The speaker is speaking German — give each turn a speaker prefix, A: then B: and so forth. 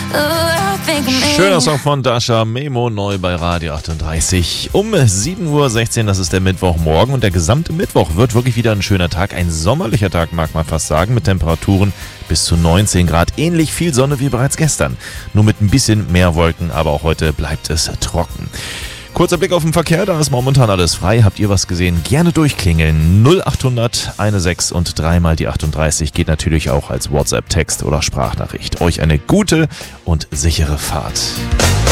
A: Schöner Song von Dasha, Memo, neu bei Radio 38. Um 7.16 Uhr, das ist der Mittwochmorgen und der gesamte Mittwoch wird wirklich wieder ein schöner Tag. Ein sommerlicher Tag, mag man fast sagen, mit Temperaturen bis zu 19 Grad. Ähnlich viel Sonne wie bereits gestern. Nur mit ein bisschen mehr Wolken, aber auch heute bleibt es trocken. Kurzer Blick auf den Verkehr, da ist momentan alles frei. Habt ihr was gesehen? Gerne durchklingeln. 0800 16 und 3 mal die 38 geht natürlich auch als WhatsApp-Text oder Sprachnachricht. Euch eine gute und sichere Fahrt.